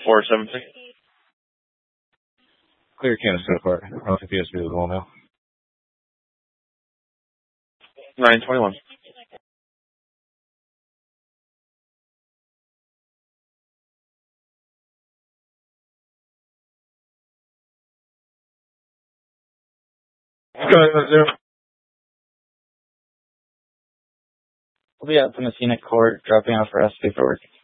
476. Clear Kansas City Court. I'll take PSV to the goal now. 921. Go ahead, 0. We'll be out from the scenic court, dropping off for us paperwork.